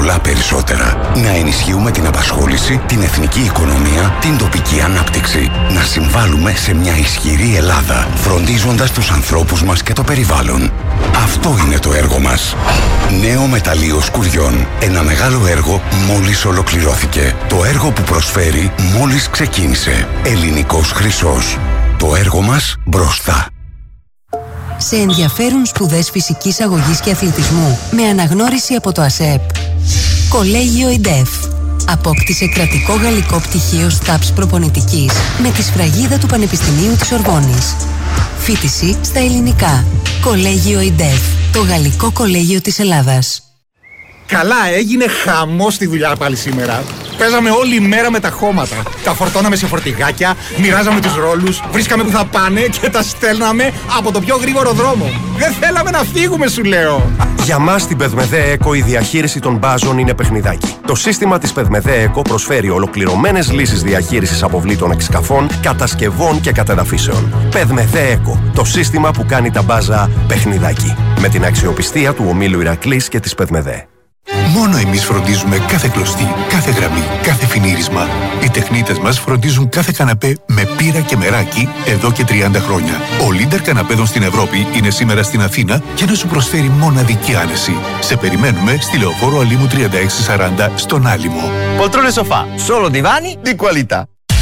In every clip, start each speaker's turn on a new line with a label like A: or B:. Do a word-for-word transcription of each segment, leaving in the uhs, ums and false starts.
A: πολλά περισσότερα. Να ενισχύουμε την απασχόληση, την εθνική οικονομία, την τοπική ανάπτυξη. Να συμβάλλουμε σε μια ισχυρή Ελλάδα, φροντίζοντας τους ανθρώπους μας και το περιβάλλον. Αυτό είναι το έργο μας. Νέο μεταλλείο Σκουριών. Ένα μεγάλο έργο μόλις ολοκληρώθηκε. Το έργο που προσφέρει μόλις ξεκίνησε. Ελληνικός χρυσός. Το έργο μας μπροστά.
B: Σε ενδιαφέρουν σπουδές φυσικής αγωγής και αθλητισμού με αναγνώριση από το ΑΣΕΠ. Κολέγιο ΙΝΤΕΦ. Απόκτησε κρατικό γαλλικό πτυχίο ΣΤΑΠΣ προπονητικής με τη σφραγίδα του Πανεπιστημίου της Ορβόνης. Φοιτηση στα ελληνικά. Κολέγιο ΙΝΤΕΦ. Το γαλλικό κολέγιο της Ελλάδας.
C: Καλά, έγινε χαμός στη δουλειά πάλι σήμερα. Παίζαμε όλη μέρα με τα χώματα. Τα φορτώναμε σε φορτηγάκια, μοιράζαμε τους ρόλους, βρίσκαμε που θα πάνε και τα στέλναμε από το πιο γρήγορο δρόμο. Δεν θέλαμε να φύγουμε, σου λέω.
D: Για μας στην Πεδμεδέ Εκο η διαχείριση των μπάζων είναι παιχνιδάκι. Το σύστημα της Πεδμεδέ Εκο προσφέρει ολοκληρωμένες λύσεις διαχείρισης αποβλήτων εξκαφών, κατασκευών και κατεδαφίσεων. Πεδμεδέ Εκο, το σύστημα που κάνει τα μπάζα παιχνιδάκι. Με την αξιοπιστία του ομίλου Ηρακλής και της Πεδμεδέ.
E: Μόνο εμείς φροντίζουμε κάθε κλωστή, κάθε γραμμή, κάθε φινίρισμα. Οι τεχνίτες μας φροντίζουν κάθε καναπέ με πύρα και μεράκι εδώ και τριάντα χρόνια. Ο Λίντερ καναπέδων στην Ευρώπη είναι σήμερα στην Αθήνα για να σου προσφέρει μοναδική άνεση. Σε περιμένουμε στη Λεωφόρο Αλήμου τριάντα έξι σαράντα στον Άλυμο.
F: Poltrone sofà, solo divani di qualità.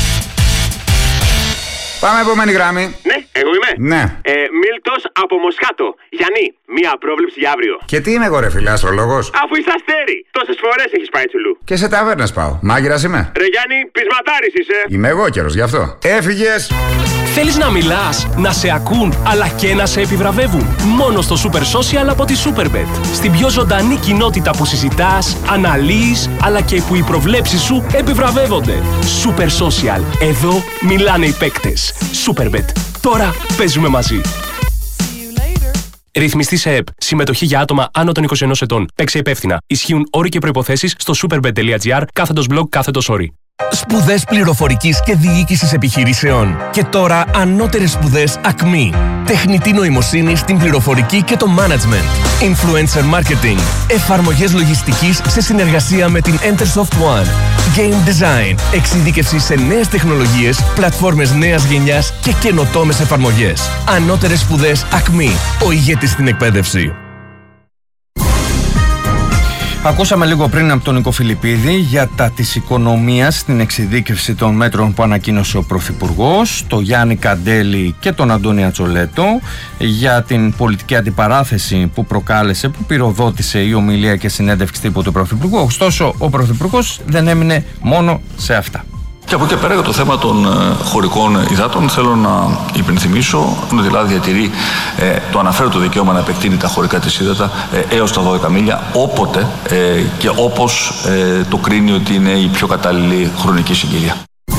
G: Πάμε επόμενη γράμμη.
H: Ναι, εγώ είμαι.
G: Ναι.
H: Ε, Μίλτος από Μοσχάτο. Γιάννη, μία πρόβλεψη για αύριο.
G: Και τι είμαι εγώ, ρε φίλε, αστρολόγος?
H: Αφού είσαι αστέρι, τόσες φορές έχεις πάει τσουλού.
G: Και σε ταβέρνες πάω. Μάγειρας είμαι.
H: Ρε Γιάννη, πεισματάρης είσαι.
G: Είμαι εγώ καιρός γι' αυτό. Έφυγες.
I: Θέλεις να μιλάς, να σε ακούν, αλλά και να σε επιβραβεύουν? Μόνο στο Super Social από τη Superbet. Στην πιο ζωντανή κοινότητα που συζητάς, αναλύεις, αλλά και που οι προβλέψεις σου επιβραβεύονται. Super Social. Εδώ μιλάνε οι παίκτες. Superbet. Τώρα παίζουμε μαζί. Ρυθμιστή σε ΕΠ. Συμμετοχή για άτομα άνω των είκοσι ενός ετών. Παίξε υπεύθυνα. Ισχύουν όροι και προϋποθέσεις στο superbet.gr κάθετος blog κάθετος όροι.
J: Σπουδές πληροφορικής και διοίκησης επιχειρήσεων. Και τώρα ανώτερες σπουδές ΑΚΜΗ. Τεχνητή νοημοσύνη στην πληροφορική και το management. Influencer marketing. Εφαρμογές λογιστικής σε συνεργασία με την Entersoft One. Game design. Εξειδίκευση σε νέες τεχνολογίες, πλατφόρμες νέας γενιάς και καινοτόμες εφαρμογές. Ανώτερες σπουδές ΑΚΜΗ. Ο ηγέτης στην εκπαίδευση.
K: Ακούσαμε λίγο πριν από τον Νίκο Φιλιππίδη για τα της οικονομίας στην εξειδίκευση των μέτρων που ανακοίνωσε ο Πρωθυπουργός, το Γιάννη Καντέλη και τον Αντώνη Ατσολέτο, για την πολιτική αντιπαράθεση που προκάλεσε, που πυροδότησε η ομιλία και συνέντευξη τύπου του Πρωθυπουργού. Ωστόσο, ο Πρωθυπουργός δεν έμεινε μόνο σε αυτά.
L: Και από εκεί πέρα για το θέμα των ε, χωρικών υδάτων θέλω να υπενθυμίσω ότι η Ελλάδα διατηρεί ε, το αναφέρετο δικαίωμα να επεκτείνει τα χωρικά της ύδατα ε, έως τα δώδεκα μίλια όποτε ε, και όπως ε, το κρίνει ότι είναι η πιο κατάλληλη χρονική συγκυρία.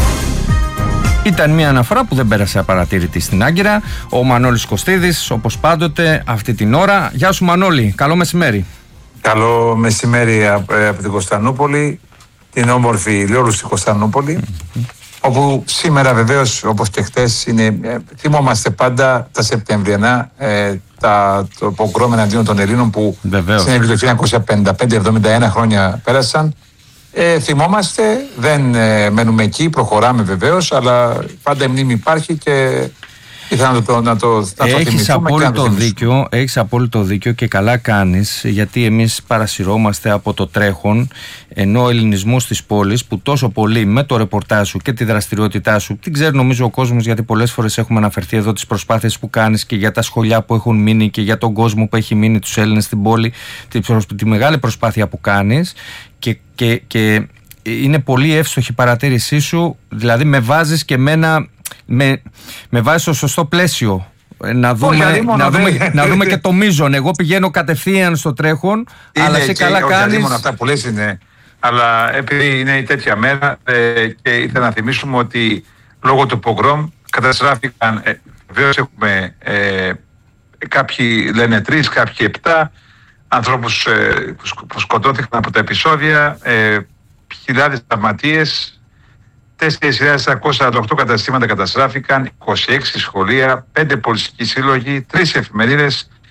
K: Ήταν μια αναφορά που δεν πέρασε απαρατήρητη στην Άγκυρα. Ο Μανώλης Κωστίδης, όπως πάντοτε αυτή την ώρα. Γεια σου Μανώλη, καλό μεσημέρι.
M: Καλό μεσημέρι από την Κωνσταντινούπολη, την όμορφη Λιόλουστη Κωνσταντινούπολη, mm-hmm. όπου σήμερα βεβαίως όπως και χτες είναι, θυμόμαστε πάντα τα Σεπτεμβριανά, ε, τα, το πογκρόμ εναντίον των Ελλήνων που συνέβη το χίλια εννιακόσια πενήντα πέντε, εβδομήντα ένα χρόνια πέρασαν. Ε, θυμόμαστε, δεν ε, μένουμε εκεί, προχωράμε βεβαίως, αλλά πάντα η μνήμη υπάρχει και ήθελα να το, να το, να το
K: έχεις απόλυτο δίκιο, έχεις απόλυτο δίκιο και καλά κάνεις, γιατί εμείς παρασυρώμαστε από το τρέχον, ενώ ο ελληνισμός της πόλης που τόσο πολύ με το ρεπορτάζ σου και τη δραστηριότητά σου την ξέρει νομίζω ο κόσμος, γιατί πολλές φορές έχουμε αναφερθεί εδώ τις προσπάθειες που κάνεις και για τα σχολιά που έχουν μείνει και για τον κόσμο που έχει μείνει, τους Έλληνες στην πόλη, τη, τη μεγάλη προσπάθεια που κάνεις και, και, και είναι πολύ εύστοχη η παρατήρησή σου, δηλαδή με βάζεις και εμένα Με, με βάζει στο σωστό πλαίσιο να δούμε,
M: όχι,
K: να, δούμε, να δούμε και το μείζον. Εγώ πηγαίνω κατευθείαν στο τρέχον, είναι, αλλά σε καλά
M: όχι,
K: κάνεις.
M: Όχι, αυτά που λες είναι, αλλά επειδή είναι η τέτοια μέρα ε, και ήθελα να θυμίσουμε ότι λόγω του πογκρόμ καταστράφηκαν, ε, βεβαίως έχουμε ε, κάποιοι λένε τρεις, κάποιοι επτά ανθρώπους ε, που σκοτώθηκαν από τα επεισόδια, ε, χιλιάδες τραυματίες, τέσσερις χιλιάδες τριακόσια σαράντα οκτώ καταστήματα καταστράφηκαν, είκοσι έξι σχολεία, πέντε πολιτικοί σύλλογοι, τρεις εφημερίδες,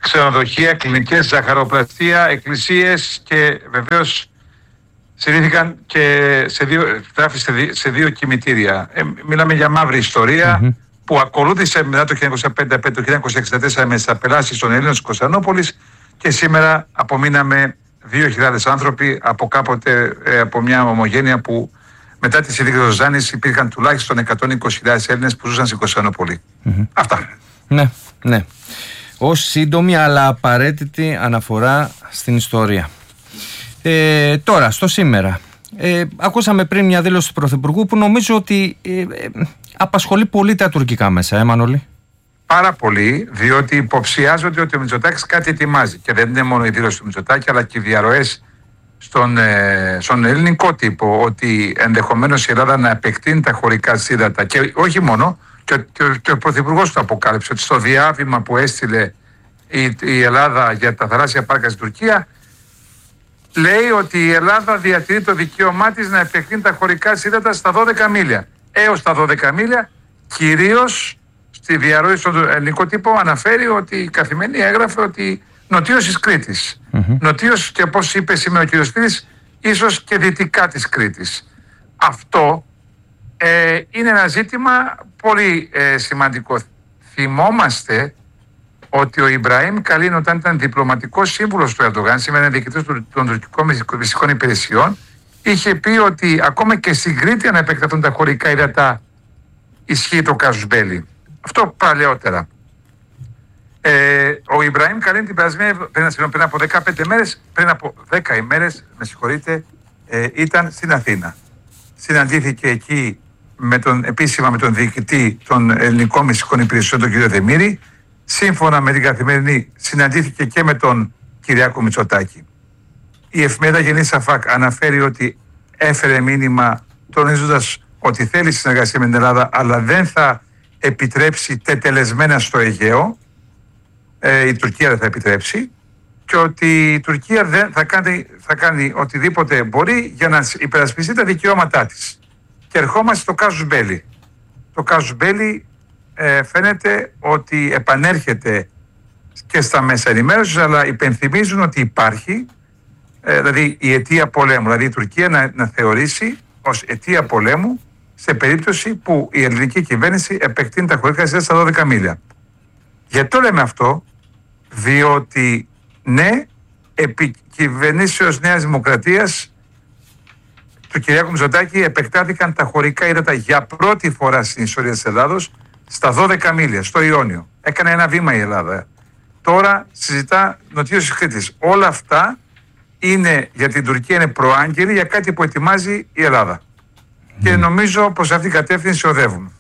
M: ξενοδοχεία, κλινικές, ζαχαροπλαστεία, εκκλησίες και βεβαίως στηρίχθηκαν και σε δύο, σε δύο, σε δύο κημητήρια. Ε, μιλάμε για μαύρη ιστορία mm-hmm. που ακολούθησε μετά το χίλια εννιακόσια πενήντα πέντε, το χίλια εννιακόσια εξήντα τέσσερα με τις απελάσεις των Ελλήνων της Κωνσταντινούπολης και σήμερα απομείναμε δύο χιλιάδες άνθρωποι από κάποτε ε, από μια ομογένεια που μετά τη συνθήκη του Ζάνης υπήρχαν τουλάχιστον εκατόν είκοσι χιλιάδες Έλληνες που ζούσαν στην Κωνσταντινούπολη. Mm-hmm. Αυτά.
K: Ναι, ναι. Ως σύντομη αλλά απαραίτητη αναφορά στην ιστορία. Ε, τώρα, στο σήμερα. Ε, ακούσαμε πριν μια δήλωση του Πρωθυπουργού που νομίζω ότι ε, ε, απασχολεί πολύ τα τουρκικά μέσα, ε, Μανώλη.
M: Πάρα πολύ, διότι υποψιάζονται ότι ο Μητσοτάκης κάτι ετοιμάζει. Και δεν είναι μόνο η δήλωση του Μητσοτάκη, αλλά και οι διαρροές στον, ε, στον ελληνικό τύπο, ότι ενδεχομένως η Ελλάδα να επεκτείνει τα χωρικά σύντατα. Και όχι μόνο, και, και, και ο Πρωθυπουργός το αποκάλυψε, ότι στο διάβημα που έστειλε η, η Ελλάδα για τα θαλάσσια πάρκα στην Τουρκία, λέει ότι η Ελλάδα διατηρεί το δικαίωμά της να επεκτείνει τα χωρικά σύντατα στα δώδεκα μίλια. Έως τα δώδεκα μίλια, κυρίως στη διαρροή στον ελληνικό τύπο αναφέρει ότι η Καθημερινή έγραφε ότι νοτίως της Κρήτης. Mm-hmm. Νοτίως και όπως είπε σήμερα ο κ. Σπύρης, ίσως και δυτικά της Κρήτης. Αυτό ε, είναι ένα ζήτημα πολύ ε, σημαντικό. Θυμόμαστε ότι ο Ιμπραήμ Καλίν, όταν ήταν διπλωματικός σύμβουλος του Ερντογάν, σήμερα είναι διοικητής των τουρκικών μυστικών υπηρεσιών, είχε πει ότι ακόμα και στην Κρήτη αν επεκταθούν τα χωρικά ύδατα ισχύει το κάζους μπέλι. Αυτό παλαιότερα. Ε, ο Ιμπραήμ Καλίν την περασμένη, πριν, πριν από δεκαπέντε μέρες, πριν από δέκα ημέρες, με συγχωρείτε, ε, ήταν στην Αθήνα. Συναντήθηκε εκεί με τον, επίσημα με τον διοικητή των ελληνικών μυστικών υπηρεσιών, τον κ. Δεμήρη. Σύμφωνα με την Καθημερινή, συναντήθηκε και με τον Κυριάκο Μητσοτάκη. Η εφημερίδα Γενής Αφάκ αναφέρει ότι έφερε μήνυμα τονίζοντας ότι θέλει συνεργασία με την Ελλάδα, αλλά δεν θα επιτρέψει τετελεσμένα στο Αιγαίο. Ε, η Τουρκία δεν θα επιτρέψει. Και ότι η Τουρκία δεν θα κάνει, θα κάνει οτιδήποτε μπορεί για να υπερασπιστεί τα δικαιώματά της. Και ερχόμαστε στο κάζους μπέλι. Το κάζους μπέλι ε, φαίνεται ότι επανέρχεται και στα μέσα ενημέρωσης, αλλά υπενθυμίζουν ότι υπάρχει, ε, δηλαδή η αιτία πολέμου, δηλαδή η Τουρκία να, να θεωρήσει ως αιτία πολέμου σε περίπτωση που η ελληνική κυβέρνηση επεκτείνει τα χωρικά σύντατα στα δώδεκα μίλια. Γιατί το λέμε αυτό? Διότι ναι, επί κυβερνήσεως Νέας Δημοκρατίας του Κυριάκου Μητσοτάκη επεκτάθηκαν τα χωρικά ύδατα για πρώτη φορά στην ιστορία της Ελλάδος στα δώδεκα μίλια, στο Ιόνιο. Έκανε ένα βήμα η Ελλάδα. Τώρα συζητά νοτίως της Κρήτης. Όλα αυτά είναι για την Τουρκία, είναι προάγγελοι για κάτι που ετοιμάζει η Ελλάδα. Mm. Και νομίζω πως αυτή την κατεύθυνση οδεύουν.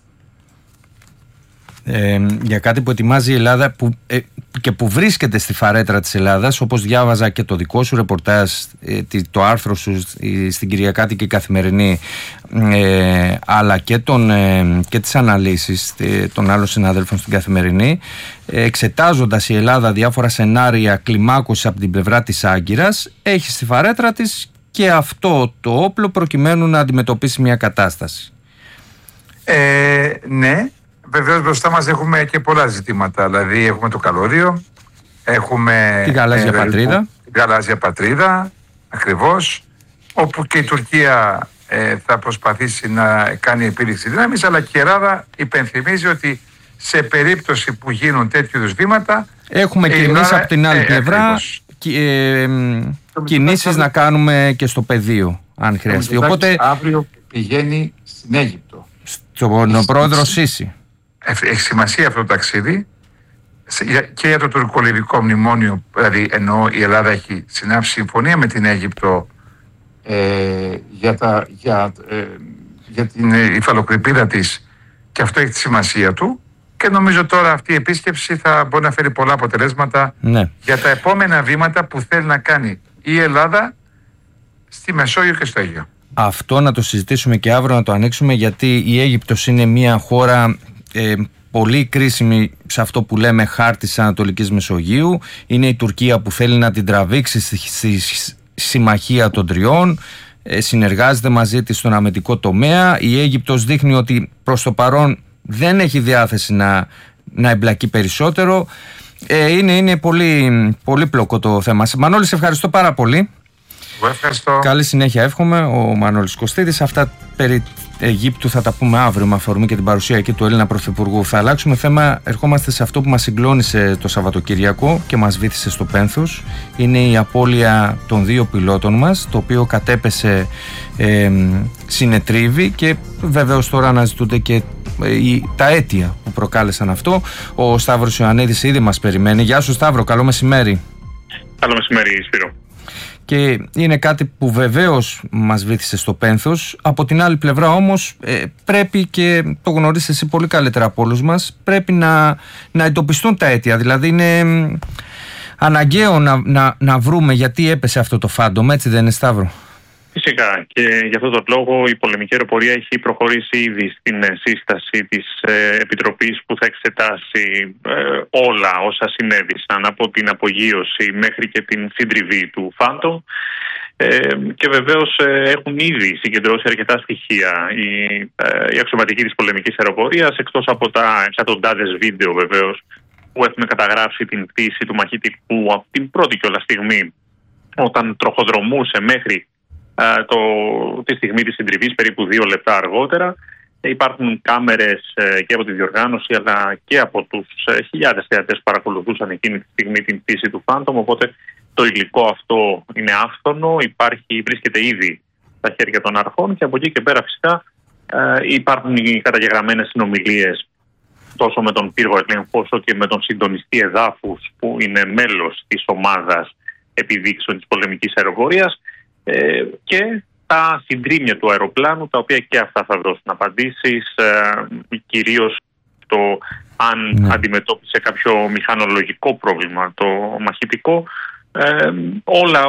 K: Ε, για κάτι που ετοιμάζει η Ελλάδα που, ε, και που βρίσκεται στη φαρέτρα της Ελλάδας, όπως διάβαζα και το δικό σου ρεπορτάζ, ε, το άρθρο σου στην Κυριακάτικη Καθημερινή, ε, αλλά και, τον, ε, και τις αναλύσεις ε, των άλλων συναδέλφων στην Καθημερινή, ε, εξετάζοντας η Ελλάδα διάφορα σενάρια κλιμάκωσης από την πλευρά της Άγκυρας, έχει στη φαρέτρα της και αυτό το όπλο προκειμένου να αντιμετωπίσει μια κατάσταση.
M: Ε, ναι. Βεβαίως μπροστά μας έχουμε και πολλά ζητήματα. Δηλαδή έχουμε το καλώδιο, έχουμε
K: την γαλάζια ε, πατρίδα.
M: Την γαλάζια πατρίδα, ακριβώς, όπου και η Τουρκία ε, θα προσπαθήσει να κάνει επίδειξη δύναμης, αλλά και η Ελλάδα υπενθυμίζει ότι σε περίπτωση που γίνουν τέτοιου είδους βήματα
K: έχουμε και εμείς από την άλλη ε, πλευρά ε, ε, κινήσεις να κάνουμε και στο πεδίο, αν χρειαστεί.
M: Οπότε αύριο πηγαίνει στην Αίγυπτο.
K: Στον πρόεδρο Σίση.
M: Έχει σημασία αυτό το ταξίδι και για το τουρκολιβικό μνημόνιο, δηλαδή ενώ η Ελλάδα έχει συνάψει συμφωνία με την Αίγυπτο ε, για, τα, για, ε, για την υφαλοκρηπίδα της, και αυτό έχει τη σημασία του, και νομίζω τώρα αυτή η επίσκεψη θα μπορεί να φέρει πολλά αποτελέσματα, ναι, για τα επόμενα βήματα που θέλει να κάνει η Ελλάδα στη Μεσόγειο και στο Αίγαιο.
K: Αυτό να το συζητήσουμε και αύριο, να το ανοίξουμε, γιατί η Αίγυπτος είναι μια χώρα ε, πολύ κρίσιμη σε αυτό που λέμε χάρτη της Ανατολικής Μεσογείου. Είναι η Τουρκία που θέλει να την τραβήξει στη, στη συμμαχία των τριών, ε, συνεργάζεται μαζί της στον αμυντικό τομέα. Η Αίγυπτος δείχνει ότι προς το παρόν δεν έχει διάθεση να, να εμπλακεί περισσότερο. Ε, είναι είναι πολύ, πολύ πλοκό το θέμα. Μανώλη, σε ευχαριστώ πάρα πολύ.
M: Εγώ ευχαριστώ.
K: Καλή συνέχεια εύχομαι. Ο Μανώλης Κωστίδης. Αυτά περί Αιγύπτου θα τα πούμε αύριο με αφορμή και την παρουσία εκεί του Έλληνα Πρωθυπουργού. Θα αλλάξουμε θέμα. Ερχόμαστε σε αυτό που μας συγκλώνησε το Σαββατοκυριακό και μας βύθισε στο πένθος. Είναι η απώλεια των δύο πιλότων μας, το οποίο κατέπεσε ε, συνετρίβη και βεβαίως τώρα αναζητούνται και ε, τα αίτια που προκάλεσαν αυτό. Ο Σταύρος Ιωαννίδης ήδη μας περιμένει. Γεια σου Σταύρο, καλό μεσημέρι.
N: Καλό μεσημέρι Σπύρο.
K: Και είναι κάτι που βεβαίως μας βύθισε στο πένθος. Από την άλλη πλευρά όμως ε, πρέπει, και το γνωρίζεις εσύ πολύ καλύτερα από όλους μας, πρέπει να, να εντοπιστούν τα αίτια. Δηλαδή είναι ε, αναγκαίο να, να, να βρούμε γιατί έπεσε αυτό το φάντομ, έτσι δεν είναι Σταύρο?
N: Φυσικά, και για αυτόν τον λόγο η πολεμική αεροπορία έχει προχωρήσει ήδη στην σύσταση της ε, Επιτροπής που θα εξετάσει ε, όλα όσα συνέβησαν από την απογείωση μέχρι και την συντριβή του Phantom. Ε, και βεβαίως ε, έχουν ήδη συγκεντρώσει αρκετά στοιχεία οι, ε, οι αξιωματικοί της πολεμικής αεροπορίας, εκτός από τα εκατοντάδες βίντεο βεβαίως που έχουν καταγράψει την πτήση του μαχητικού από την πρώτη κιόλας στιγμή όταν τροχοδρομούσε μέχρι Το, τη στιγμή της συντριβής, περίπου δύο λεπτά αργότερα. Υπάρχουν κάμερες ε, και από τη διοργάνωση αλλά και από τους ε, χιλιάδες θεατές που παρακολουθούσαν εκείνη τη στιγμή την πτήση του Phantom, οπότε το υλικό αυτό είναι άφθονο, υπάρχει, βρίσκεται ήδη στα χέρια των αρχών και από εκεί και πέρα φυσικά ε, υπάρχουν οι καταγεγραμμένες συνομιλίες τόσο με τον πύργο ελέγχου όσο και με τον συντονιστή εδάφους που είναι μέλος της ομάδας επιδείξεων της πολεμικής αεροπορίας. Ε, και τα συντρίμμια του αεροπλάνου, τα οποία και αυτά θα δώσουν απαντήσεις, ε, κυρίως το αν ναι. αντιμετώπισε κάποιο μηχανολογικό πρόβλημα το μαχητικό. Ε, όλα,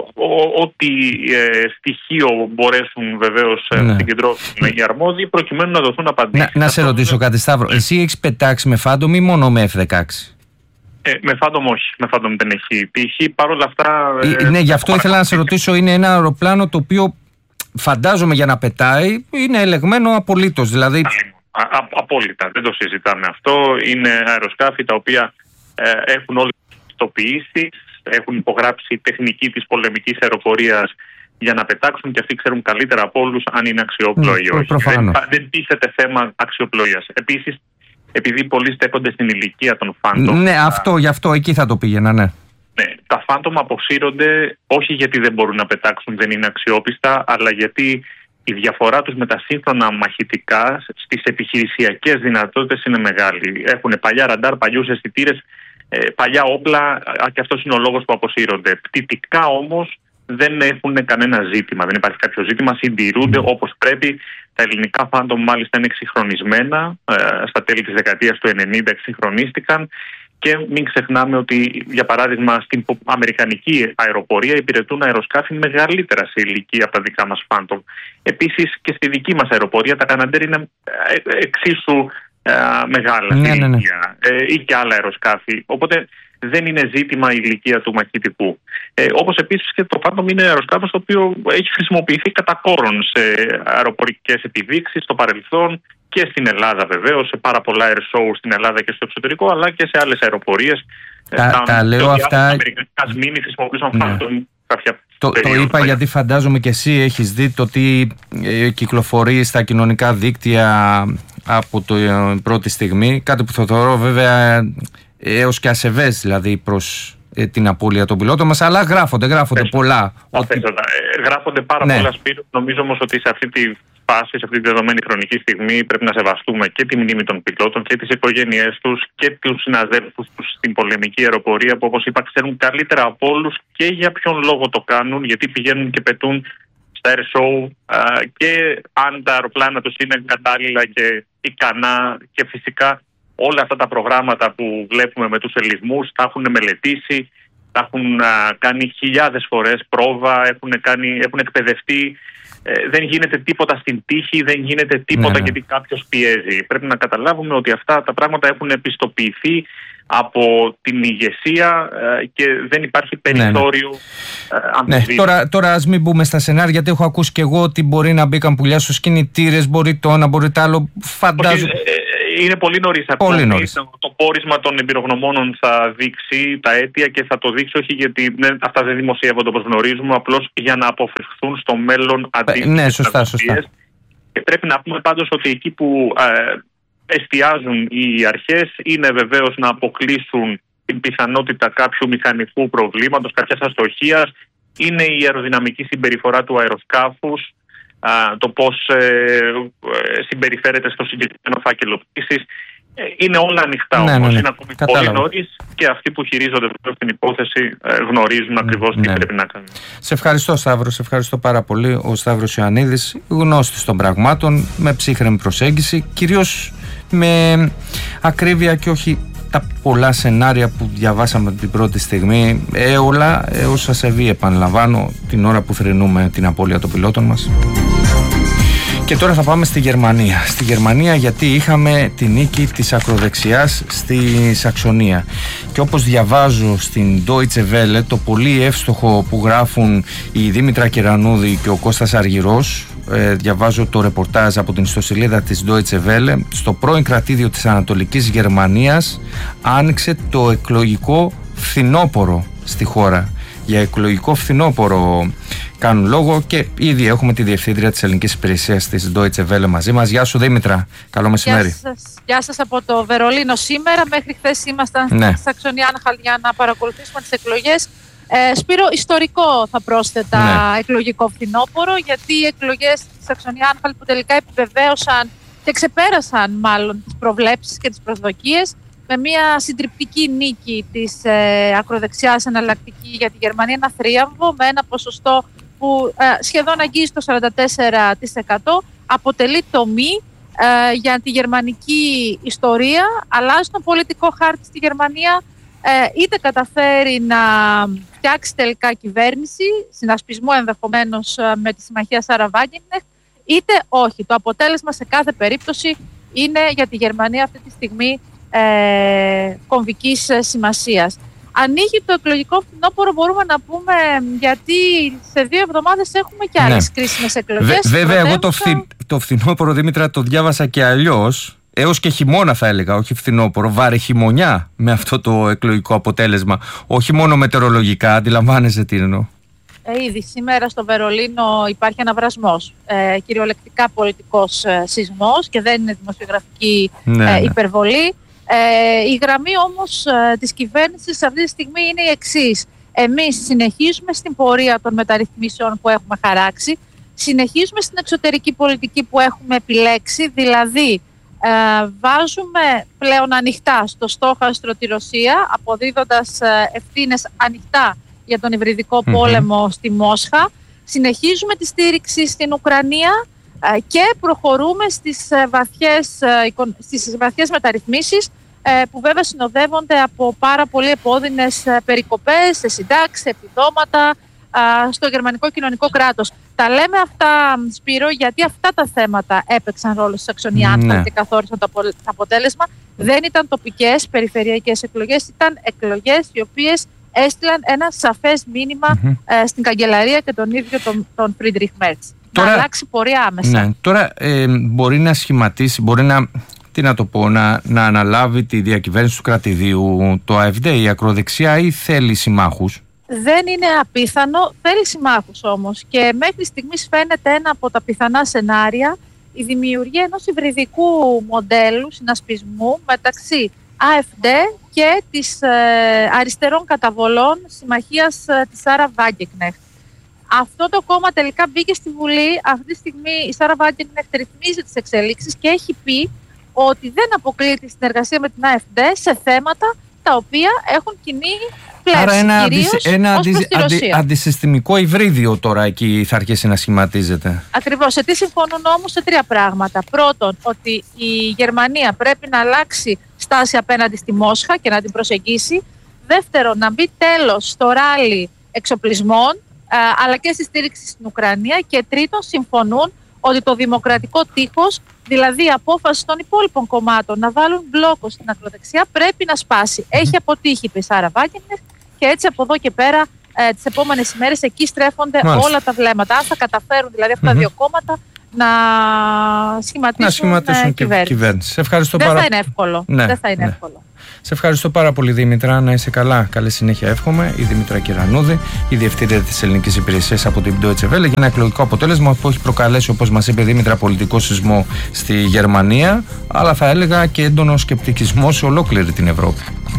N: ό,τι ε, στοιχείο μπορέσουν βεβαίως ναι. να συγκεντρώσουν οι αρμόδιοι προκειμένου να δοθούν απαντήσεις.
K: Να, να σε ρωτήσω κάτι Σταύρο, ναι. εσύ έχεις πετάξει με Phantom ή μόνο με εφ δεκαέξι?
N: Ε, με Phantom όχι, με Phantom δεν έχει τύχει. Παρ' όλα αυτά.
K: Ε, ναι, γι' αυτό ήθελα να σε ρωτήσω. Είναι ένα αεροπλάνο το οποίο φαντάζομαι για να πετάει είναι ελεγμένο απολύτως. Δηλαδή...
N: Α, α, απόλυτα, δεν το συζητάμε αυτό. Είναι αεροσκάφη τα οποία ε, έχουν όλες τις πιστοποιήσεις, έχουν υπογράψει τεχνική της πολεμικής αεροπορίας για να πετάξουν και αυτοί ξέρουν καλύτερα από όλους αν είναι αξιόπλοα ή όχι. Δεν, δεν τίθεται θέμα αξιοπλοείας. Επίσης, επειδή πολλοί στέκονται στην ηλικία των Phantom.
K: Ναι, αυτό, γι' αυτό εκεί θα το πήγαινα, ναι.
N: Ναι, τα Phantom αποσύρονται όχι γιατί δεν μπορούν να πετάξουν, δεν είναι αξιόπιστα, αλλά γιατί η διαφορά τους με τα σύγχρονα μαχητικά στις επιχειρησιακές δυνατότητες είναι μεγάλη. Έχουν παλιά ραντάρ, παλιούς αισθητήρες, παλιά όπλα και αυτός είναι ο λόγος που αποσύρονται. Πτυτικά όμως δεν έχουν κανένα ζήτημα, δεν υπάρχει κάποιο ζήτημα, συντηρούνται mm. όπως πρέπει. Τα ελληνικά Phantom μάλιστα είναι εξυγχρονισμένα, ε, στα τέλη της δεκαετίας του ενενήντα εξυγχρονίστηκαν και μην ξεχνάμε ότι για παράδειγμα στην αμερικανική αεροπορία υπηρετούν αεροσκάφη μεγαλύτερα σε ηλικία από τα δικά μας Phantom. Επίσης και στη δική μας αεροπορία τα Canadair είναι εξίσου ε, μεγάλα
K: ναι,
N: σε
K: ναι, ναι.
N: ηλικία ε, ή και άλλα αεροσκάφη. Οπότε δεν είναι ζήτημα η ηλικία του μαχητικού. Ε, όπως επίσης και το Phantom είναι αεροσκάφος το οποίο έχει χρησιμοποιηθεί κατά κόρον σε αεροπορικές επιδείξεις στο παρελθόν και στην Ελλάδα βεβαίως, σε πάρα πολλά air show στην Ελλάδα και στο εξωτερικό, αλλά και σε άλλες αεροπορίες.
K: Τα, τα, τα λέω αυτά...
N: Αμερικανικά σμήνη χρησιμοποιούσαν ναι. Phantom κάποια
K: Το, το είπα γιατί φαντάζομαι και εσύ έχεις δει το τι ε, κυκλοφορεί στα κοινωνικά δίκτυα από το ε, πρώτη στιγμή, κάτι που θα θεωρώ βέβαια έως και ασεβές δηλαδή προς ε, την απώλεια των πιλότων μας, αλλά γράφονται, γράφονται Πες, πολλά.
N: Ότι... Ε, γράφονται πάρα ναι. πολλά Σπύρο. Νομίζω όμως ότι σε αυτή τη φάση, σε αυτή τη δεδομένη χρονική στιγμή πρέπει να σεβαστούμε και τη μνήμη των πιλότων και τις οικογένειές τους και τους συναδέλφους τους στην πολεμική αεροπορία που όπως είπα ξέρουν καλύτερα από όλους και για ποιον λόγο το κάνουν, γιατί πηγαίνουν και πετούν στα air show α, και αν τα αεροπλάνα τους είναι κατάλληλα και ικανά και φυσικά όλα αυτά τα προγράμματα που βλέπουμε με τους ελιγμούς τα έχουν μελετήσει, τα έχουν α, κάνει χιλιάδες φορές πρόβα, έχουν, κάνει, έχουν εκπαιδευτεί. Ε, δεν γίνεται τίποτα στην τύχη, δεν γίνεται τίποτα ναι, ναι. γιατί κάποιος πιέζει. Πρέπει να καταλάβουμε ότι αυτά τα πράγματα έχουν επιστοποιηθεί από την ηγεσία ε, και δεν υπάρχει περιθώριο
K: ναι, ναι. Ε, ναι, τώρα, τώρα ας μην μπούμε στα σενάρια, γιατί έχω ακούσει και εγώ ότι μπορεί να μπήκαν πουλιά στους κινητήρες, μπορεί το ένα, μπορεί το άλλο. Φαντάζομαι.
N: Ε, Είναι πολύ νωρίς
K: Πολύ
N: ακόμη.
K: νωρίς.
N: Το, το πόρισμα των εμπειρογνωμόνων θα δείξει τα αίτια και θα το δείξει όχι γιατί ναι, αυτά δεν δημοσιεύονται όπως γνωρίζουμε, απλώς για να αποφευχθούν στο μέλλον αντίστοιχες
K: ναι, σωστά, σωστά.
N: Και πρέπει να πούμε πάντως ότι εκεί που ε, εστιάζουν οι αρχές είναι βεβαίως να αποκλείσουν την πιθανότητα κάποιου μηχανικού προβλήματος, κάποιας αστοχίας, είναι η αεροδυναμική συμπεριφορά του αεροσκάφους, α, το πώς ε, ε, συμπεριφέρεται στο συγκεκριμένο φάκελο πτήσης. Ε, είναι όλα ανοιχτά
K: ναι,
N: όμως,
K: ναι, ναι.
N: είναι ακόμη
K: Κατάλαβα.
N: πολύ νωρίς και αυτοί που χειρίζονται την υπόθεση ε, γνωρίζουν ακριβώς
K: ναι.
N: τι πρέπει να κάνουν.
K: Σε ευχαριστώ Σταύρο, σε ευχαριστώ πάρα πολύ. Ο Σταύρος Ιωαννίδης, γνώστης των πραγμάτων, με ψύχρεμη προσέγγιση, κυρίως με ακρίβεια και όχι τα πολλά σενάρια που διαβάσαμε την πρώτη στιγμή, ε, όλα ε, όσα σεβεί, επαναλαμβάνω, την ώρα που θρηνούμε την απώλεια των πιλότων μας. Και τώρα θα πάμε στη Γερμανία. Στη Γερμανία γιατί είχαμε τη νίκη της ακροδεξιάς στη Σαξονία. Και όπως διαβάζω στην Deutsche Welle, το πολύ εύστοχο που γράφουν η Δήμητρα Κερανούδη και ο Κώστας Αργυρός, ε, διαβάζω το ρεπορτάζ από την ιστοσελίδα της Deutsche Welle, στο πρώην κρατήδιο της Ανατολικής Γερμανίας άνοιξε το εκλογικό φθινόπωρο στη χώρα. Για εκλογικό φθινόπωρο κάνουν λόγο και ήδη έχουμε τη διευθύντρια της ελληνικής υπηρεσίας της Deutsche Welle μαζί μας. Γεια σου Δήμητρα, καλό μεσημέρι.
O: Γεια σας, γεια σας από το Βερολίνο σήμερα. Μέχρι χθες ήμασταν
K: ναι.
O: στη Σαξονία-Άνχαλτ για να παρακολουθήσουμε τις εκλογές. Ε, Σπύρο, ιστορικό θα πρόσθετα ναι. εκλογικό φθινόπωρο, γιατί οι εκλογές στη Σαξονία-Άνχαλτ που τελικά επιβεβαίωσαν και ξεπέρασαν μάλλον τις προβλέψεις και τις προσδοκίες, με μια συντριπτική νίκη της ε, ακροδεξιάς εναλλακτική για τη Γερμανία, ένα θρίαμβο με ένα ποσοστό που ε, σχεδόν αγγίζει το σαράντα τέσσερα τοις εκατό, αποτελεί τομή ε, για τη γερμανική ιστορία, αλλάζει τον πολιτικό χάρτη στη Γερμανία, ε, είτε καταφέρει να φτιάξει τελικά κυβέρνηση, συνασπισμό ενδεχομένως ε, με τη συμμαχία Σάρα Βάγκενεχτ, είτε όχι. Το αποτέλεσμα σε κάθε περίπτωση είναι για τη Γερμανία αυτή τη στιγμή Ε, κομβικής ε, σημασίας. Ανοίγει το εκλογικό φθινόπωρο, μπορούμε να πούμε, γιατί σε δύο εβδομάδες έχουμε και άλλες ναι. κρίσιμες εκλογές.
K: Βε, βέβαια, εγώ το, φθι, το φθινόπωρο, Δήμητρα, το διάβασα και αλλιώς, έως και χειμώνα θα έλεγα, όχι φθινόπωρο, βάρε χειμωνιά με αυτό το εκλογικό αποτέλεσμα. Όχι μόνο μετεωρολογικά, αντιλαμβάνεσαι τι εννοώ.
O: Ε, ήδη σήμερα στο Βερολίνο υπάρχει αναβρασμός, ε, κυριολεκτικά πολιτικός ε, σεισμός και δεν είναι δημοσιογραφική
K: ναι,
O: ε, υπερβολή. Ε, η γραμμή όμως ε, της κυβέρνησης αυτή τη στιγμή είναι η εξής. Εμείς συνεχίζουμε στην πορεία των μεταρρυθμίσεων που έχουμε χαράξει, συνεχίζουμε στην εξωτερική πολιτική που έχουμε επιλέξει, δηλαδή ε, βάζουμε πλέον ανοιχτά στο στόχαστρο τη Ρωσία, αποδίδοντας ε, ευθύνες ανοιχτά για τον υβριδικό mm-hmm. πόλεμο στη Μόσχα, συνεχίζουμε τη στήριξη στην Ουκρανία ε, και προχωρούμε στις ε, βαθιές, ε, στις βαθιές μεταρρυθμίσεις που βέβαια συνοδεύονται από πάρα πολύ επώδυνες περικοπές σε συντάξεις, επιδόματα στο γερμανικό κοινωνικό κράτος. Τα λέμε αυτά, Σπύρο, γιατί αυτά τα θέματα έπαιξαν ρόλο στη Σαξονία-Άνχαλτ ναι. και καθόρισαν το αποτέλεσμα. Δεν ήταν τοπικές, περιφερειακές εκλογές, ήταν εκλογές οι οποίες έστειλαν ένα σαφές μήνυμα mm-hmm. ε, στην καγκελαρία και τον ίδιο τον, τον Φρίντριχ Μέρτς. Τώρα, να αλλάξει πορεία άμεσα.
K: Ναι, τώρα ε, μπορεί να σχηματίσει, μπορεί να... τι να το πω, να, να αναλάβει τη διακυβέρνηση του κρατηδίου το ΑΕΦΔ, η ακροδεξιά, ή θέλει συμμάχους?
O: Δεν είναι απίθανο, θέλει συμμάχους όμως, και μέχρι στιγμής φαίνεται ένα από τα πιθανά σενάρια η δημιουργία ενός υβριδικού μοντέλου συνασπισμού μεταξύ ΑΕΦΔ και της ε, αριστερών καταβολών συμμαχίας ε, της Σάρα Βάγκενεχτ. Αυτό το κόμμα τελικά μπήκε στη Βουλή. Αυτή τη στιγμή η Σάρα Βάγκενεχτ ρυθμίζει τις εξελίξεις και έχει πει ότι δεν αποκλείει τη συνεργασία με την ΑΕΦΔ σε θέματα τα οποία έχουν κοινή πλεύση.
K: Άρα ένα,
O: κυρίως
K: αντι, ένα
O: ως προς τη
K: αντι,
O: Ρωσία.
K: αντισυστημικό υβρίδιο τώρα εκεί θα αρχίσει να σχηματίζεται.
O: Ακριβώς. Σε τι συμφωνούν όμως? Σε τρία πράγματα. Πρώτον, ότι η Γερμανία πρέπει να αλλάξει στάση απέναντι στη Μόσχα και να την προσεγγίσει. Δεύτερον, να μπει τέλος στο ράλι εξοπλισμών, αλλά και στη στήριξη στην Ουκρανία. Και τρίτον, συμφωνούν ότι το δημοκρατικό τείχος, δηλαδή η απόφαση των υπόλοιπων κομμάτων να βάλουν μπλόκο στην ακροδεξιά, πρέπει να σπάσει. Mm-hmm. Έχει αποτύχει η Σάρα Βάγκενεχτ και έτσι από εδώ και πέρα ε, τις επόμενες ημέρες εκεί στρέφονται Μάλιστα. όλα τα βλέμματα. Αν θα καταφέρουν δηλαδή αυτά τα mm-hmm. δύο κόμματα να σχηματίσουν,
K: να σχηματίσουν
O: ε,
K: και
O: κυβέρνηση.
K: κυβέρνηση. Σε ευχαριστώ
O: Δεν
K: πάρα...
O: θα είναι εύκολο.
K: Ναι,
O: Δεν θα είναι
K: ναι.
O: εύκολο.
K: Σε ευχαριστώ πάρα πολύ, Δήμητρα. Να είσαι καλά. Καλή συνέχεια, εύχομαι. Η Δήμητρα Κυρανούδη, η Διευθύντρια της Ελληνικής Υπηρεσίας από την Deutsche Welle, για ένα εκλογικό αποτέλεσμα που έχει προκαλέσει, όπως μας είπε η Δήμητρα, πολιτικό σεισμό στη Γερμανία, αλλά θα έλεγα και έντονο σκεπτικισμό σε ολόκληρη την Ευρώπη.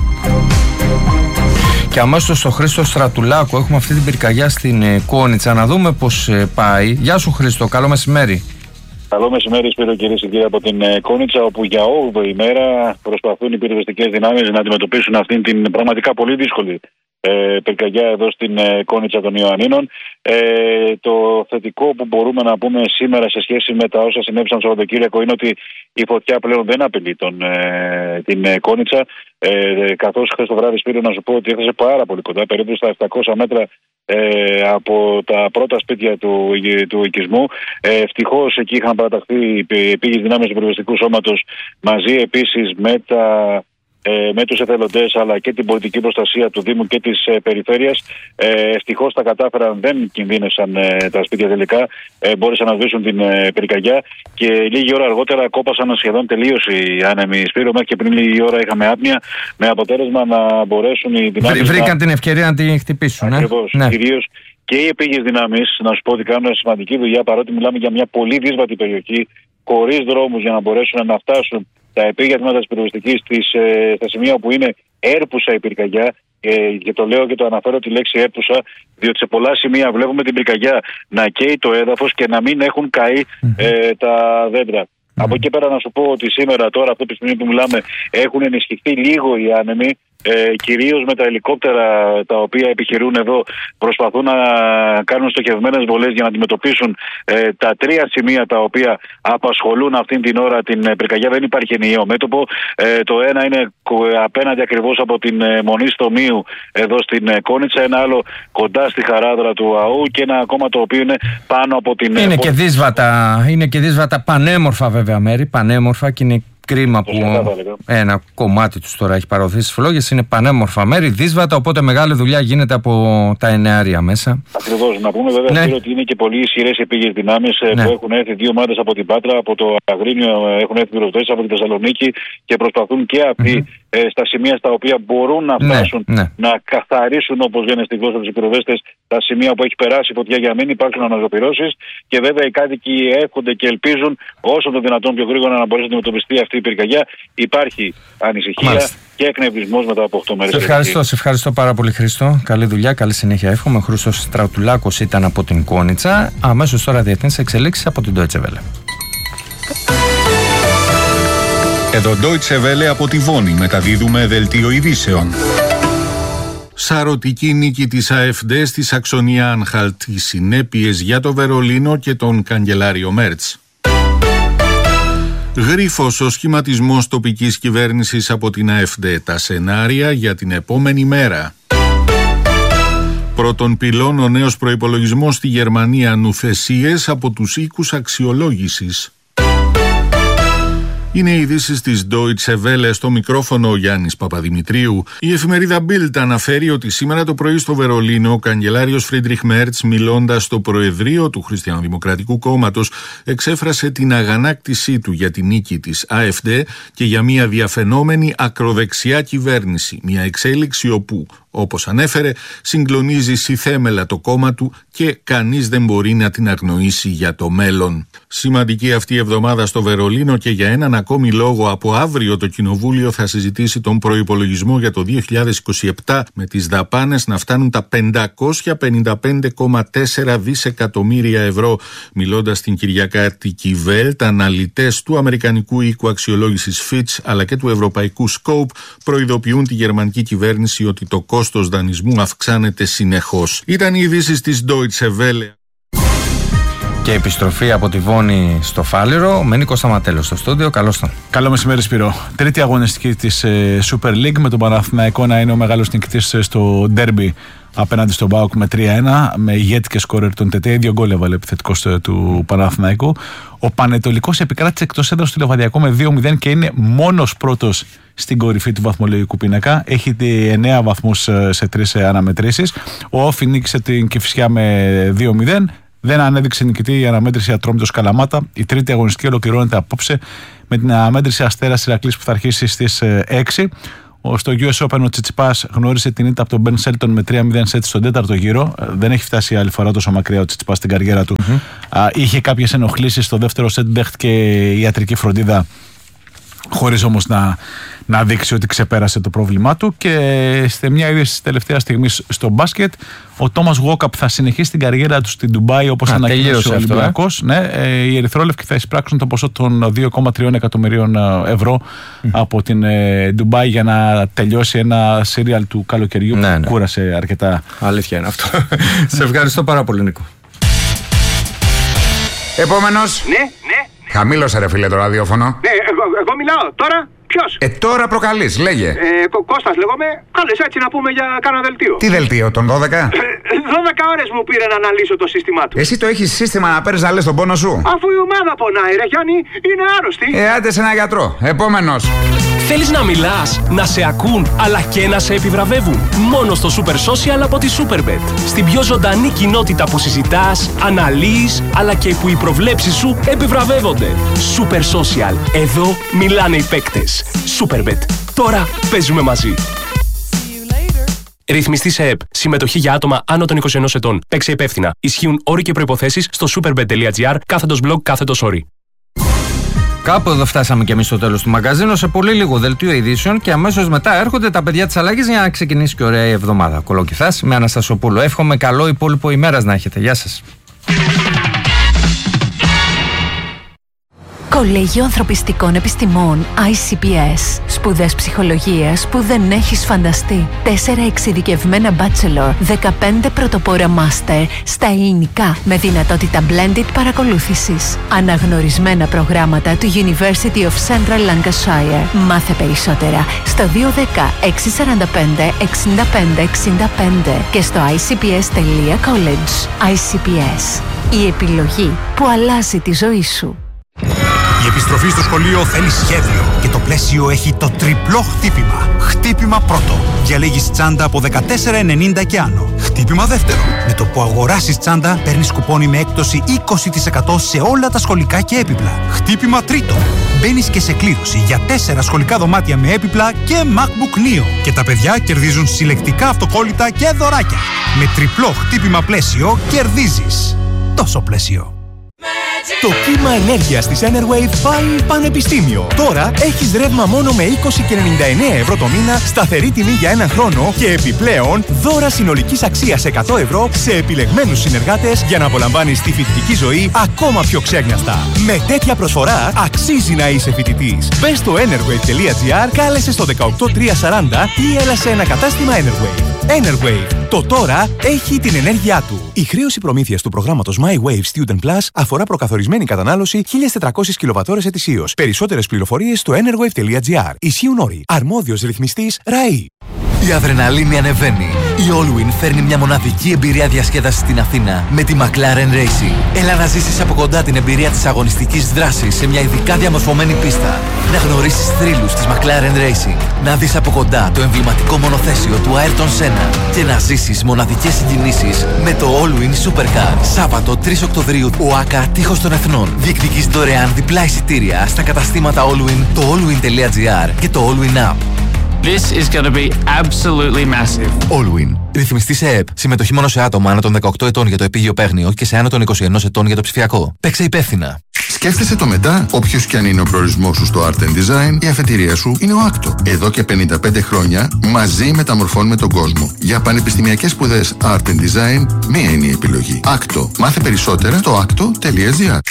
K: Και αμέσως στο Χρήστο Στρατουλάκο έχουμε αυτή την πυρκαγιά στην Κόνιτσα. Να δούμε πώς πάει. Γεια σου, Χρήστο. Καλό μεσημέρι.
P: Καλό μεσημέρι, Σπύρο, κυρίες και κύριοι, από την Κόνιτσα, όπου για όγδοη μέρα προσπαθούν οι πυροσβεστικές δυνάμεις να αντιμετωπίσουν αυτήν την πραγματικά πολύ δύσκολη ε, πυρκαγιά εδώ στην ε, Κόνιτσα των Ιωαννίνων. Ε, το θετικό που μπορούμε να πούμε σήμερα σε σχέση με τα όσα συνέβησαν στο Σαββατοκύριακο είναι ότι η φωτιά πλέον δεν απειλεί τον, ε, την ε, Κόνιτσα. Ε, καθώς χθες το βράδυ, Σπύρο, να σου πω ότι έφτασε πάρα πολύ κοντά, περίπου στα επτακόσια μέτρα ε, από τα πρώτα σπίτια του, του οικισμού. Ε, ευτυχώς εκεί είχαν παραταχθεί οι επίγειες δυνάμεις του πυροσβεστικού σώματος, μαζί επίσης με τα Ε, με τους εθελοντές αλλά και την πολιτική προστασία του Δήμου και της ε, περιφέρειας. Ε, ευτυχώς τα κατάφεραν, δεν κινδύνευσαν ε, τα σπίτια τελικά, ε, μπόρεσαν να σβήσουν την ε, πυρκαγιά και λίγη ώρα αργότερα κόπασαν σχεδόν τελείως οι άνεμοι, Σπύρο. Μέχρι και πριν λίγη ώρα είχαμε άπνοια, με αποτέλεσμα να μπορέσουν οι δυνάμεις.
K: Βρ, βρήκαν
P: να...
K: την ευκαιρία να την χτυπήσουν.
P: Ακριβώς,
K: ναι.
P: Κυρίως και οι επίγειες δυνάμεις, να σου πω ότι κάνουν σημαντική δουλειά, παρότι μιλάμε για μια πολύ δύσβατη περιοχή, χωρίς δρόμους για να μπορέσουν να φτάσουν τα επίγεια τμήματα της πυροσβεστικής ε, στα σημεία όπου είναι έρπουσα η πυρκαγιά. Ε, και το λέω και το αναφέρω τη λέξη έρπουσα, διότι σε πολλά σημεία βλέπουμε την πυρκαγιά να καίει το έδαφος και να μην έχουν καεί ε, τα δέντρα. Mm. Από εκεί πέρα να σου πω ότι σήμερα, τώρα, αυτή τη στιγμή που μιλάμε, έχουν ενισχυθεί λίγο οι άνεμοι. Ε, κυρίως με τα ελικόπτερα τα οποία επιχειρούν εδώ, προσπαθούν να κάνουν στοχευμένες βολές για να αντιμετωπίσουν ε, τα τρία σημεία τα οποία απασχολούν αυτήν την ώρα την πυρκαγιά. Δεν υπάρχει ενιαίο μέτωπο. Ε, το ένα είναι απέναντι ακριβώς από την ε, Μονή Στομίου εδώ στην ε, Κόνιτσα, ένα άλλο κοντά στη Χαράδρα του ΑΟΥ και ένα ακόμα το οποίο είναι πάνω από την...
K: Είναι, ε, και, δύσβατα, είναι και δύσβατα, πανέμορφα βέβαια μέρη, πανέμορφα, και είναι κρίμα που ένα κομμάτι τους τώρα έχει παραδοθεί στις φλόγες. Είναι πανέμορφα μέρη, δύσβατα, οπότε μεγάλη δουλειά γίνεται από τα εννεάρια μέσα.
P: Ακριβώς. Να πούμε βέβαια, ναι, ότι είναι και πολύ ισχυρές επίγειες δυνάμεις, ναι, που έχουν έρθει δύο ομάδες από την Πάτρα, από το Αγρίνιο, έχουν έρθει πυροσβέστες από τη Θεσσαλονίκη και προσπαθούν και αυτοί mm-hmm. ε, στα σημεία στα οποία μπορούν να φτάσουν, ναι, ναι, να καθαρίσουν, όπως λένε στην γλώσσα τους οι πυροσβέστες, τα σημεία που έχει περάσει η φωτιά για να μην υπάρξουν αναζωπυρώσεις. Και βέβαια οι κάτοικοι εύχονται και ελπίζουν όσο το δυνατόν πιο γρήγορα να μπορέσει να αντιμετωπιστεί αυτή η πυρκαγιά. Υπάρχει ανησυχία, μάλιστα, και εκνευρισμός μετά από οκτώ μέρες.
K: Σε ευχαριστώ, σε ευχαριστώ πάρα πολύ, Χρήστο. Καλή δουλειά, καλή συνέχεια εύχομαι. Ο Χρήστος Στρατουλάκος ήταν από την Κόνιτσα. Αμέσως τώρα διεθνείς εξελίξεις από την Deutsche Welle.
Q: Εδώ Deutsche Welle από τη Βόνη μεταδίδουμε δελτίο ειδήσεων. Σαρωτική νίκη της AfD στη Σαξονία Άνχαλτ. Οι συνέπειες για το Βερολίνο και τον καγκελάριο Μέρτς. Γρίφος ο σχηματισμός τοπικής κυβέρνησης από την AfD. Τα σενάρια για την επόμενη μέρα. Πρώτον πυλών ο νέος προϋπολογισμός στη Γερμανία, νουθεσίες από τους οίκους αξιολόγησης. Είναι οι ειδήσεις της Deutsche Welle, στο μικρόφωνο ο Γιάννης Παπαδημητρίου. Η εφημερίδα Bild αναφέρει ότι σήμερα το πρωί στο Βερολίνο ο καγκελάριος Φρίντριχ Μέρτς, μιλώντας στο Προεδρείο του Χριστιανοδημοκρατικού Κόμματος, εξέφρασε την αγανάκτησή του για την νίκη της AfD και για μια διαφαινόμενη ακροδεξιά κυβέρνηση. Μια εξέλιξη όπου, όπως ανέφερε, συγκλονίζει συθέμελα το κόμμα του και κανείς δεν μπορεί να την αγνοήσει για το μέλλον. Σημαντική αυτή η εβδομάδα στο Βερολίνο και για έναν ακόμη λόγο. Από αύριο το Κοινοβούλιο θα συζητήσει τον προϋπολογισμό για το δύο χιλιάδες είκοσι επτά, με τις δαπάνες να φτάνουν τα πεντακόσια πενήντα πέντε κόμμα τέσσερα δισεκατομμύρια ευρώ. Μιλώντας στην Κυριακάτικη Welt, αναλυτές του Αμερικανικού οίκου αξιολόγησης Fitch αλλά και του Ευρωπαϊκού Scope προειδοποιούν τη γερμανική κυβέρνηση ότι το κόστος δανεισμού αυξάνεται συνεχώς. Ήταν οι ειδήσεις της Deutsche Welle.
K: Και επιστροφή από τη Βόνη στο Φάληρο με Νίκο Σταματέλο στο στούντιο. Καλώς τον.
R: Καλό μεσημέρι, Σπύρο. Τρίτη αγωνιστική της ε, Super League, με τον Παναθηναϊκό να είναι ο μεγάλος νικητής στο ντέρμπι απέναντι στον ΠΑΟΚ με τρία ένα, με ηγέτη και σκόρερ τον Τετέ. Δύο γκολ έβαλε επιθετικός του Παναθηναϊκού. Ο Πανετολικός επικράτησε εκτός έδρας του Λεβαδιακό με δύο μηδέν και είναι μόνος πρώτος στην κορυφή του βαθμολογικού πίνακα. Έχει εννέα βαθμούς σε τρεις αναμετρήσεις. Ο Όφι νίκησε την Κηφισιά με δύο μηδέν. δεν ανέδειξε νικητή η αναμέτρηση Ατρόμητος Καλαμάτα. Η τρίτη αγωνιστική ολοκληρώνεται απόψε με την αναμέτρηση Αστέρας Ηρακλής που θα αρχίσει στις έξι. Στο γιου ες Open ο Τσιτσιπάς γνώρισε την ήττα από τον Μπεν Σέλτον με τρία μηδέν σετ στον τέταρτο γύρο. Δεν έχει φτάσει άλλη φορά τόσο μακριά ο Τσιτσιπάς στην καριέρα του. Mm-hmm. Α, είχε κάποιες ενοχλήσεις στο δεύτερο σετ, δέχτηκε ιατρική φροντίδα, χωρίς όμως να, να δείξει ότι ξεπέρασε το πρόβλημά του. Και σε μια είδηση τελευταία στιγμή στο μπάσκετ, ο Τόμας Γουόκαπ θα συνεχίσει την καριέρα του στην Ντουμπάι, όπως ανακοίνωσε ο Ολυμπιακός. Ε? Ναι, ε, οι Ερυθρόλευκοι θα εισπράξουν το ποσό των δύο κόμμα τρία εκατομμυρίων ευρώ mm. από την ε, Ντουμπάι για να τελειώσει ένα σύριαλ του καλοκαιριού ναι, που ναι. κούρασε αρκετά.
K: Αλήθεια είναι αυτό. Σε ευχαριστώ πάρα πολύ, Νίκο.
G: Επόμενος.
H: Ναι, ναι.
G: Χαμήλωσε ρε φίλε το ραδιόφωνο.
H: Ναι, εγώ, εγώ μιλάω. Τώρα ποιος?
G: Ε, τώρα προκαλείς, λέγε.
H: Ε, Κώστας λέγομαι. Κάλες έτσι να πούμε για κάνα δελτίο.
G: Τι δελτίο, τον δώδεκα?
H: δώδεκα ώρες μου πήρε να αναλύσω το σύστημά του.
G: Εσύ το έχεις σύστημα να παίρνεις να λες τον πόνο σου?
H: Αφού η ομάδα πονάει ρε Γιάννη, είναι άρρωστη.
G: Ε, άντε σε ένα γιατρό. Επόμενος.
I: Θέλεις να μιλάς, να σε ακούν, αλλά και να σε επιβραβεύουν? Μόνο στο Super Social από τη Superbet. Στην πιο ζωντανή κοινότητα που συζητάς, αναλύεις, αλλά και που οι προβλέψεις σου επιβραβεύονται. Super Social. Εδώ μιλάνε οι παίκτες. Superbet. Τώρα παίζουμε μαζί. Ρυθμιστή σε ΕΠ. Συμμετοχή για άτομα άνω των είκοσι ενός ετών. Παίξε υπεύθυνα. Ισχύουν όροι και προϋποθέσεις στο superbet.gr κάθετος blog κάθετος όροι.
K: Κάπου εδώ φτάσαμε και εμείς στο τέλος του μαγκαζίνου. Σε πολύ λίγο δελτίο ειδήσεων και αμέσως μετά έρχονται τα παιδιά της αλλαγής για να ξεκινήσει και ωραία η εβδομάδα. Κολοκυθάς με Αναστασοπούλου. Εύχομαι καλό υπόλοιπο ημέρας να έχετε. Γεια σας.
B: Κολέγιο Ανθρωπιστικών Επιστημών άι σι πι ες. Σπουδές ψυχολογίας που δεν έχεις φανταστεί. Τέσσερα εξειδικευμένα bachelor, δεκαπέντε πρωτοπόρα master στα ελληνικά με δυνατότητα blended παρακολούθησης. Αναγνωρισμένα προγράμματα του University of Central Lancashire. Μάθε περισσότερα στο δύο ένα μηδέν έξι τέσσερα πέντε εξήντα πέντε εξήντα πέντε και στο άι σι πι ες τελεία κολέჯ. άι σι πι ες. Η επιλογή που αλλάζει τη ζωή σου.
S: Η επιστροφή στο σχολείο θέλει σχέδιο και το πλαίσιο έχει το τριπλό χτύπημα. Χτύπημα πρώτο. Διαλέγεις τσάντα από δεκατέσσερα ενενήντα και άνω. Χτύπημα δεύτερο. Με το που αγοράσεις τσάντα παίρνεις κουπόνι με έκπτωση είκοσι τοις εκατό σε όλα τα σχολικά και έπιπλα. Χτύπημα τρίτο. Μπαίνεις και σε κλήρωση για τέσσερα σχολικά δωμάτια με έπιπλα και MacBook Neo. Και τα παιδιά κερδίζουν συλλεκτικά αυτοκόλλητα και δωράκια. Με τριπλό χτύπημα πλαίσιο κερδίζεις. Τόσο πλαίσιο.
T: Το κύμα ενέργειας της Enerwave πάει πανεπιστήμιο. Τώρα έχεις ρεύμα μόνο με είκοσι και ενενήντα εννέα ευρώ το μήνα, σταθερή τιμή για έναν χρόνο και επιπλέον δώρα συνολικής αξίας εκατό ευρώ σε επιλεγμένους συνεργάτες για να απολαμβάνεις τη φοιτητική ζωή ακόμα πιο ξέγνιαστα. Με τέτοια προσφορά αξίζει να είσαι φοιτητής. Μπες στο enerwave.gr, κάλεσε στο δεκαοκτώ τριακόσια σαράντα ή έλα σε ένα κατάστημα Enerwave. Enerwave. Το τώρα έχει την ενέργειά του. Η χρέωση προμήθειας του προγράμματος My Wave Student Plus αφορά προκαθορισμένη κατανάλωση χίλιες τετρακόσιες κιλοβατόρες ετησίως. Περισσότερες πληροφορίες στο enerwave.gr. Ισχύουν όροι. Αρμόδιος ρυθμιστής ΡΑΗ.
U: Η αδρεναλίνη ανεβαίνει. Η Allwyn φέρνει μια μοναδική εμπειρία διασκέδασης στην Αθήνα με τη McLaren Racing. Έλα να ζήσεις από κοντά την εμπειρία της αγωνιστικής δράσης σε μια ειδικά διαμορφωμένη πίστα. Να γνωρίσεις θρύλους της McLaren Racing. Να δεις από κοντά το εμβληματικό μονοθέσιο του Ayrton Senna. Και να ζήσεις μοναδικές συγκινήσεις με το Allwyn Supercar. Σάββατο τρεις Οκτωβρίου, ΟΑΚΑ Τείχος των Εθνών. Διεκδικείς δωρεάν διπλά εισιτήρια στα καταστήματα Allwyn, το allwyn.gr και το Allwyn App.
V: This is going to be absolutely massive.
U: Allwyn. Ρυθμιστή σε ΕΠ. Συμμετοχή μόνο σε άτομα άνω των δεκαοκτώ ετών για το επίγειο παίγνιο και σε άνω των είκοσι ενός ετών για το ψηφιακό. Παίξε υπεύθυνα.
W: Σκέφτεσαι το μετά, όποιος κι αν είναι ο προορισμός σου στο Art and Design, η αφετηρία σου είναι ο άκτο. Εδώ και πενήντα πέντε χρόνια μαζί μεταμορφώνουμε τον κόσμο. Για πανεπιστημιακές σπουδές Art and Design, μία είναι η επιλογή. άκτο. Μάθε περισσότερα στο άκτο τελεία τζι άρ.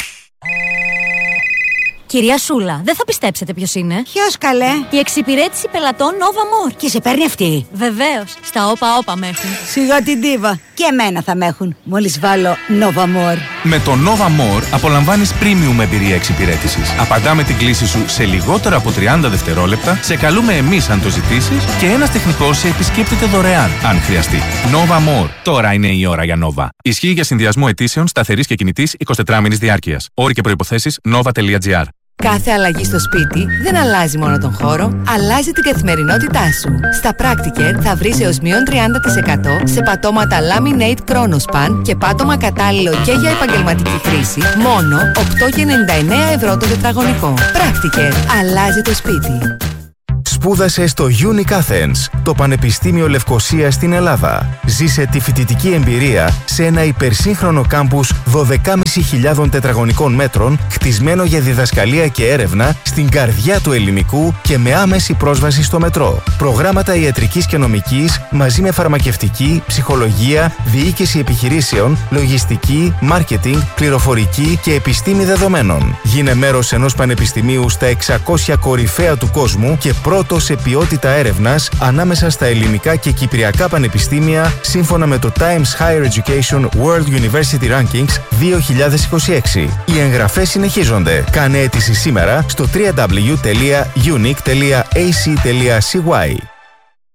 X: Κυρία Σούλα, δεν θα πιστέψετε ποιος είναι.
Y: Ποιος καλέ?
X: Η εξυπηρέτηση πελατών Nova More.
Y: Και σε παίρνει αυτή?
X: Βεβαίως. Στα όπα όπα με έχουν.
Y: Σιγά την τίβα. Και εμένα θα με έχουν. Μόλις βάλω Nova More.
Z: Με το Nova More απολαμβάνεις premium εμπειρία εξυπηρέτησης. Απαντάμε την κλήση σου σε λιγότερο από τριάντα δευτερόλεπτα, σε καλούμε εμείς αν το ζητήσεις και ένας τεχνικός σε επισκέπτεται δωρεάν, αν χρειαστεί. Nova More. Τώρα είναι η ώρα για Nova. Ισχύει για συνδυασμό αιτήσεων σταθερής και κινητής εικοσιτετράωρης διάρκειας. Όροι και προϋποθέσεις nova.gr.
A: Κάθε αλλαγή στο σπίτι δεν αλλάζει μόνο τον χώρο, αλλάζει την καθημερινότητά σου. Στα Practicare θα βρεις έως μείον τριάντα τοις εκατό σε πατώματα Laminate Chronospan και πάτωμα κατάλληλο και για επαγγελματική χρήση, μόνο οκτώ κόμμα ενενήντα εννέα ευρώ το τετραγωνικό. Practicare. Αλλάζει το σπίτι.
T: Σπούδασε στο Unique Athens, το Πανεπιστήμιο Λευκωσίας στην Ελλάδα. Ζήσε τη φοιτητική εμπειρία σε ένα υπερσύγχρονο κάμπους δώδεκα χιλιάδες πεντακόσια τετραγωνικών μέτρων, χτισμένο για διδασκαλία και έρευνα στην καρδιά του ελληνικού και με άμεση πρόσβαση στο μετρό. Προγράμματα ιατρικής και νομικής μαζί με φαρμακευτική, ψυχολογία, διοίκηση επιχειρήσεων, λογιστική, μάρκετινγκ, πληροφορική και επιστήμη δεδομένων. Γίνε μέρος ενός πανεπιστημίου στα εξακόσια κορυφαία του κόσμου και πρώτο σε ποιότητα έρευνας ανάμεσα στα ελληνικά και κυπριακά πανεπιστήμια σύμφωνα με το Times Higher Education World University Rankings δύο χιλιάδες είκοσι έξι. Οι εγγραφές συνεχίζονται. Κάνε αίτηση σήμερα στο double-u double-u double-u τελεία unique τελεία a c τελεία c y.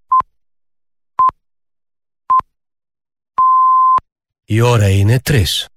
C: Η ώρα είναι τρεις.